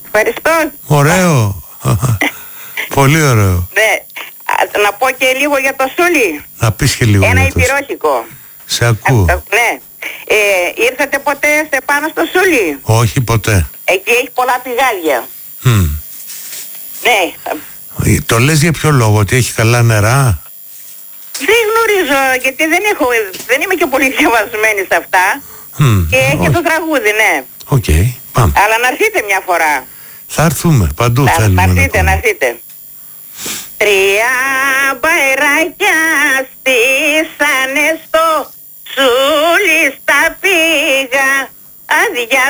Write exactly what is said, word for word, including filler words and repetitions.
Ευχαριστώ. Ωραίο. Πολύ ωραίο. Ναι. Να πω και λίγο για το Σούλι. Να πεις και λίγο. Ένα για το... υπηρώτικο. Σε ακούω. Α, ναι. Ε, ήρθατε ποτέ σε πάνω στο Σούλι? Όχι ποτέ. Εκεί έχει πολλά πηγάδια. Mm. Ναι. Το λες για ποιο λόγο, ότι έχει καλά νερά? Δεν γνωρίζω, γιατί δεν, έχω, δεν είμαι και πολύ διαβασμένη σε αυτά. Mm. Και έχει Όχι. το τραγούδι, ναι. Οκ, okay. Πάμε. Αλλά να έρθετε μια φορά. Θα έρθουμε παντού. Θα, θέλουμε να έρθετε, να, να έρθετε. Τρία μπαϊράκια στήσανε στο Σούλι στα πήγα, άδεια